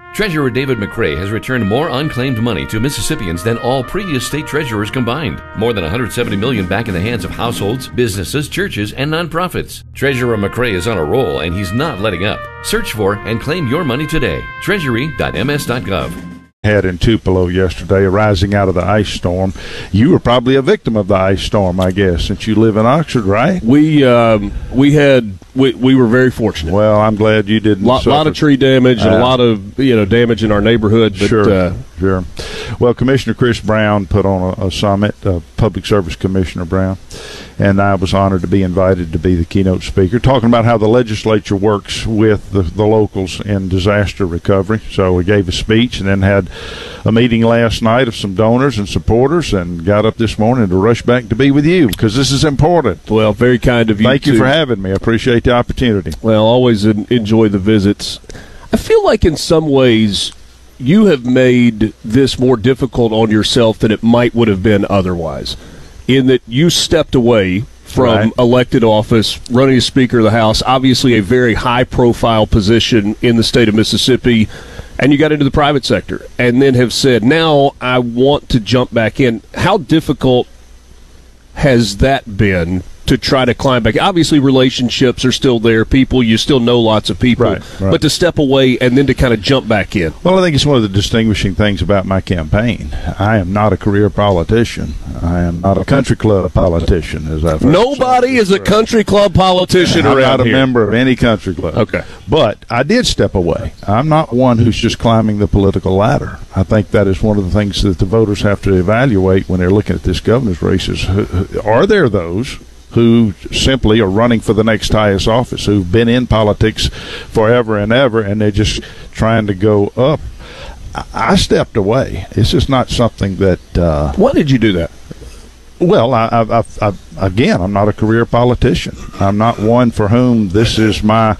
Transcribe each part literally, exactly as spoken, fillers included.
Treasurer David McRae has returned more unclaimed money to Mississippians than all previous state treasurers combined. More than one hundred seventy million dollars back in the hands of households, businesses, churches, and nonprofits. Treasurer McRae is on a roll, and he's not letting up. Search for and claim your money today. treasury dot m s dot gov. Had in Tupelo yesterday, arising out of the ice storm. You were probably a victim of the ice storm, I guess, since you live in Oxford, right? We um, we had we, we were very fortunate. Well, I'm glad you didn't. A lot, lot of tree damage and uh, a lot of you know damage in our neighborhood. But, sure, uh, sure. Well, Commissioner Chris Brown put on a, a summit, uh, Public Service Commissioner Brown, and I was honored to be invited to be the keynote speaker, talking about how the legislature works with the, the locals in disaster recovery. So we gave a speech and then had a meeting last night of some donors and supporters, and got up this morning to rush back to be with you because this is important. Well, very kind of you. Thank too. you for having me. I appreciate the opportunity. Well, always enjoy the visits. I feel like in some ways you have made this more difficult on yourself than it might would have been otherwise, in that you stepped away from right. elected office, running as Speaker of the House, obviously a very high-profile position in the state of Mississippi, and you got into the private sector, and then have said, now I want to jump back in. How difficult has that been to try to climb back? Obviously, relationships are still there. People, you still know lots of people. Right, right. But to step away and then to kind of jump back in. Well, I think it's one of the distinguishing things about my campaign. I am not a career politician. I am not a country club politician. As I've Nobody is a country club politician I'm around not a here. member of any country club. Okay. But I did step away. I'm not one who's just climbing the political ladder. I think that is one of the things that the voters have to evaluate when they're looking at this governor's race is, are there those who simply are running for the next highest office, who've been in politics forever and ever, and they're just trying to go up? I stepped away. It's just not something that... Uh, Why did you do that? Well, I, I, I, I, again, I'm not a career politician. I'm not one for whom this is my uh,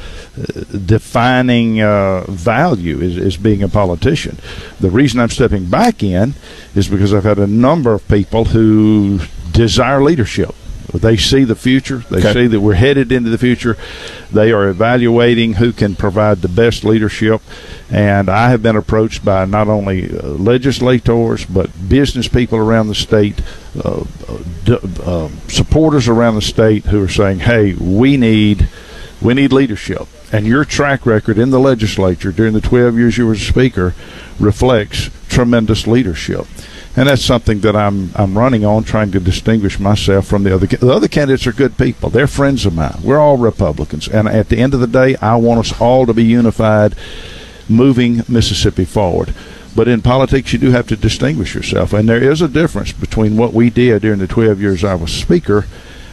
defining uh, value is, is being a politician. The reason I'm stepping back in is because I've had a number of people who desire leadership. They see the future. They okay. see that we're headed into the future. They are evaluating who can provide the best leadership. And I have been approached by not only uh, legislators, but business people around the state, uh, d- uh, supporters around the state who are saying, hey, we need we need leadership. And your track record in the legislature during the twelve years you were a speaker reflects tremendous leadership. And that's something that I'm I'm running on, trying to distinguish myself from the other. The other candidates are good people. They're friends of mine. We're all Republicans. And at the end of the day, I want us all to be unified, moving Mississippi forward. But in politics, you do have to distinguish yourself. And there is a difference between what we did during the twelve years I was Speaker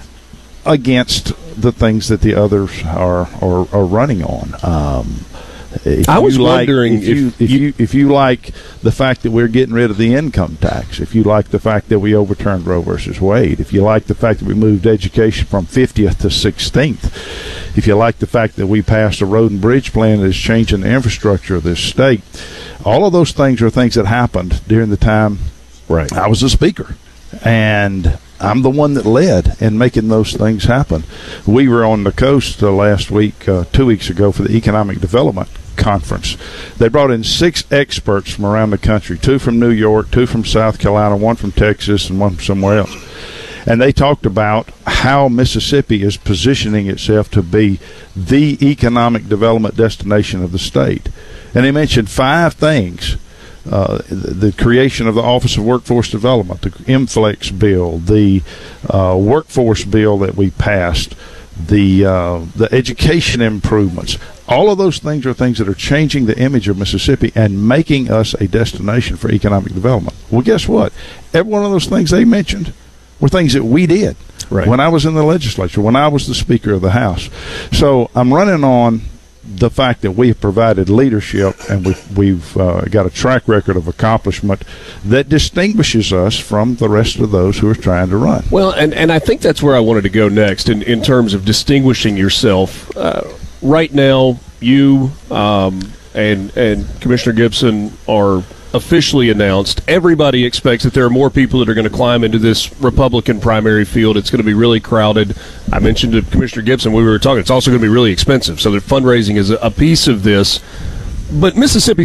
against the things that the others are, are, are running on. Um If I was like, wondering if you, if, if you, you if you like the fact that we're getting rid of the income tax, if you like the fact that we overturned Roe versus Wade, if you like the fact that we moved education from fiftieth to sixteenth, if you like the fact that we passed a road and bridge plan that is changing the infrastructure of this state, all of those things are things that happened during the time right. I was a speaker, and I'm the one that led in making those things happen. We were on the coast uh, last week, uh, two weeks ago, for the Economic Development Conference. They brought in six experts from around the country, two from New York, two from South Carolina, one from Texas, and one from somewhere else. And they talked about how Mississippi is positioning itself to be the economic development destination of the state. And they mentioned five things. Uh, the, the creation of the Office of Workforce Development, the M FLEX bill, the uh, workforce bill that we passed, the uh, the education improvements. All of those things are things that are changing the image of Mississippi and making us a destination for economic development. Well, guess what? Every one of those things they mentioned were things that we did right. when I was in the legislature, when I was the Speaker of the House. So I'm running on the fact that we have provided leadership and we've, we've uh, got a track record of accomplishment that distinguishes us from the rest of those who are trying to run. Well, and, and I think that's where I wanted to go next in, in terms of distinguishing yourself. Uh, right now, you um, and and Commissioner Gibson are officially announced. Everybody expects that there are more people that are going to climb into this Republican primary field. It's going to be really crowded. I mentioned to Commissioner Gibson when we were talking, it's also going to be really expensive. So the fundraising is a piece of this. But Mississippi